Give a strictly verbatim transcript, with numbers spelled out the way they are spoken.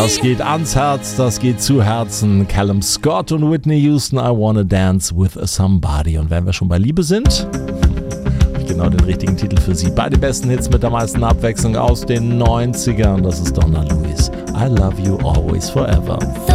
Das geht ans Herz, das geht zu Herzen. Callum Scott und Whitney Houston, I Wanna Dance with Somebody. Und wenn wir schon bei Liebe sind, habe ich genau den richtigen Titel für Sie. Beide besten Hits mit der meisten Abwechslung aus den neunzigern. Das ist Donna Lewis. I Love You Always Forever.